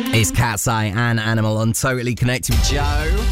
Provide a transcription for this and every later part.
It's Cat's Eye and Animal on Totally Connected with Joe.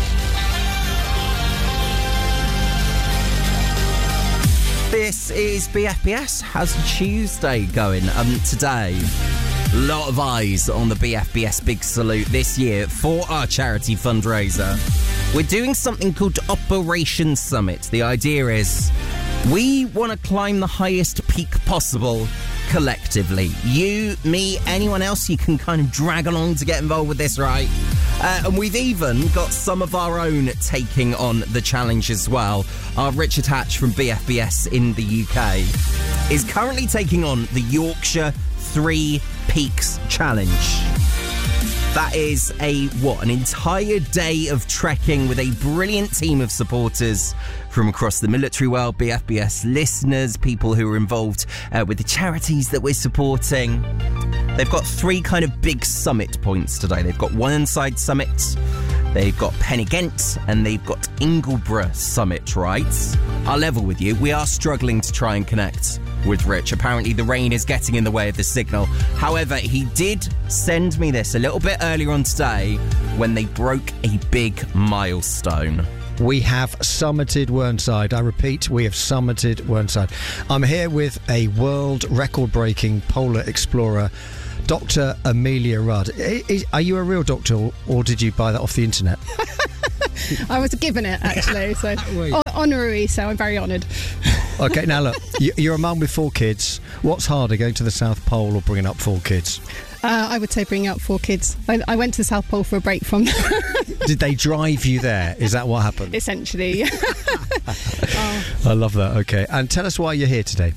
This is BFBS. How's Tuesday going? Today, a lot of eyes on the BFBS Big Salute this year for our charity fundraiser. We're doing something called Operation Summit. The idea is we want to climb the highest peak possible collectively. You, me, anyone else you can kind of drag along to get involved with this, right? And we've even got some of our own taking on the challenge as well. Our Richard Hatch from BFBS in the UK is currently taking on the Yorkshire 3 Peaks Challenge. That is an entire day of trekking with a brilliant team of supporters from across the military world, BFBS listeners, people who are involved with the charities that we're supporting. They've got 3 kind of big summit points today. They've got Whernside Summit, they've got Pen y Ghent, and they've got Ingleborough Summit, right? I'll level with you. We are struggling to try and connect with Rich. Apparently the rain is getting in the way of the signal. However, he did send me this a little bit earlier on today when they broke a big milestone. We have summited Whernside. I repeat, we have summited Whernside. I'm here with a world record-breaking polar explorer, Dr. Amelia Rudd. Are you a real doctor, or did you buy that off the internet? I was given it, actually, so honorary, so I'm very honoured. Okay, now look, you're a mum with 4 kids. What's harder, going to the South Pole or bringing up 4 kids? I would say bringing up 4 kids. I went to the South Pole for a break from... Did they drive you there? Is that what happened? Essentially. I love that, okay. And tell us why you're here today.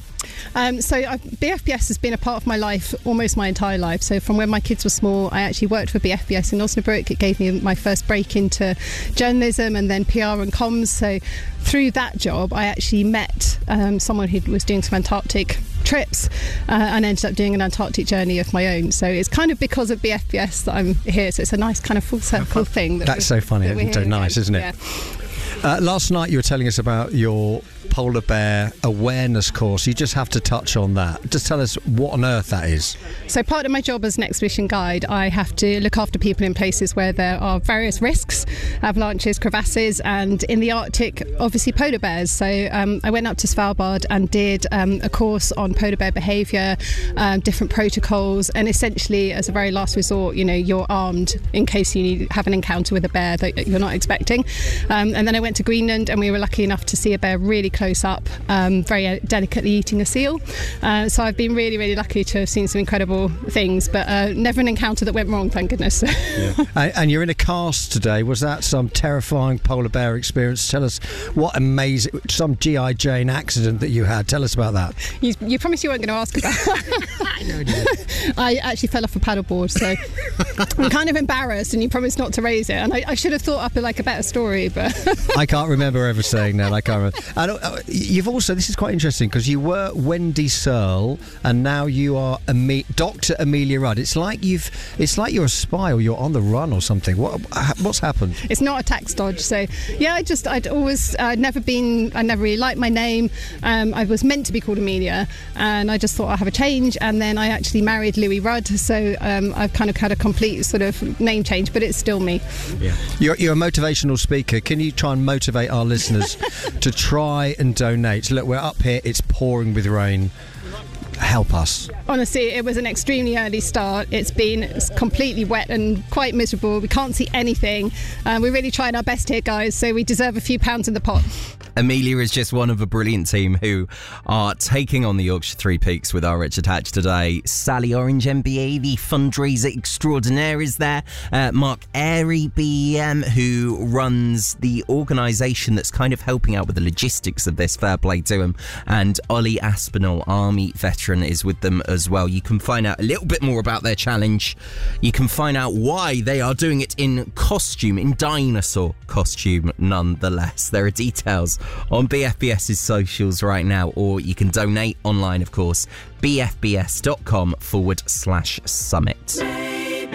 BFBS has been a part of my life almost my entire life. So from when my kids were small, I actually worked for BFBS in Osnabrück. It gave me my first break into journalism and then PR and comms. So through that job, I actually met someone who was doing some Antarctic trips and ended up doing an Antarctic journey of my own. So it's kind of because of BFBS that I'm here. So it's a nice kind of full circle thing. That's so funny. It's so nice, isn't it? Yeah. Last night you were telling us about your polar bear awareness course. You just have to touch on that. Just tell us what on earth that is. So part of my job as an expedition guide, I have to look after people in places where there are various risks, avalanches, crevasses, and in the Arctic, obviously polar bears. So I went up to Svalbard and did a course on polar bear behaviour, different protocols, and essentially as a very last resort, you're armed in case you have an encounter with a bear that you're not expecting. And then I went to Greenland and we were lucky enough to see a bear really close up, very delicately eating a seal. So I've been really, really lucky to have seen some incredible things, but never an encounter that went wrong, thank goodness. Yeah. And you're in a cast today. Was that some terrifying polar bear experience? Tell us what amazing, some G.I. Jane accident that you had. Tell us about that. You promised you weren't going to ask about that. I actually fell off a paddleboard, so I'm kind of embarrassed, and you promised not to raise it, and I should have thought up a better story, but... I can't remember ever saying that. I can't remember. And you've also, this is quite interesting, because you were Wendy Searle and now you are Dr. Amelia Rudd. It's like you're a spy or you're on the run or something. What's happened? It's not a tax dodge. So yeah, I never really liked my name. I was meant to be called Amelia, and I just thought I'd have a change, and then I actually married Louis Rudd, so I've kind of had a complete sort of name change, but it's still me. Yeah. You're a motivational speaker. Can you try and motivate our listeners to try and donate? Look, we're up here, it's pouring with rain. Help us. Honestly, it was an extremely early start. It's been completely wet and quite miserable. We can't see anything. We're really trying our best here, guys, so we deserve a few pounds in the pot. Amelia is just one of a brilliant team who are taking on the Yorkshire 3 Peaks with our Richard Hatch today. Sally Orange MBE, the fundraiser extraordinaire, is there. Mark Airy BEM, who runs the organisation that's kind of helping out with the logistics of this, fair play to him. And Ollie Aspinall, Army veteran, is with them as well. You can find out a little bit more about their challenge. You can find out why they are doing it in costume, in dinosaur costume nonetheless. There are details on BFBS's socials right now, or you can donate online, of course, bfbs.com/summit.